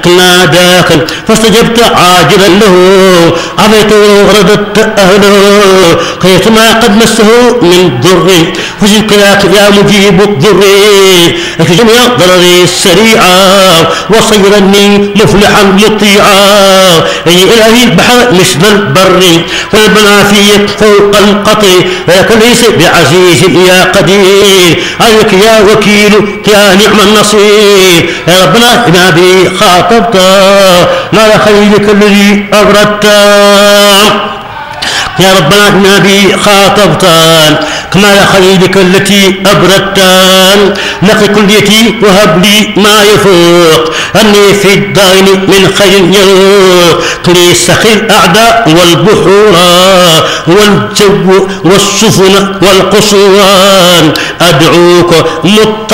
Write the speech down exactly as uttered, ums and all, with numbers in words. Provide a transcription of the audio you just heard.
ناداك فاستجبت عاجلا له عفيت ورددت أهله كيفما قد مسه من ضر فشكراك يا مجيب الضر لك جميع ضرري السريعة وصيرني مفلحا مطيعا أي إلهي بحر مثل البر والمنافي فوق القطر لك ليس بعزيز يا قدير عليك يا وكيل يا نعم النصير يا ربنا إنا بي خاطبت لا خيرك الذي أبردت يا ربنا إنا بي خاطبتان كما يا خليلك التي أبردتان نقي كليتي وهب لي ما يفوق أني في الدين من خير يروق لي سخي الأعداء والبحور والجو والسفن والقصوان أدعوك مضطر